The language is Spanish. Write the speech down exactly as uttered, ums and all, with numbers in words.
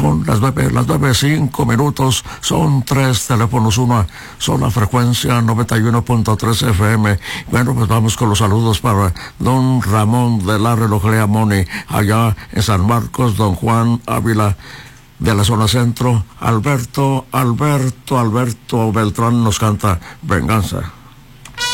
Son las nueve, las nueve, cinco minutos, son tres teléfonos, una sola frecuencia, noventa y uno punto tres F M. Bueno, pues vamos con los saludos para don Ramón de la Relojería Moni, allá en San Marcos, don Juan Ávila de la zona centro, Alberto, Alberto, Alberto Beltrán nos canta Venganza.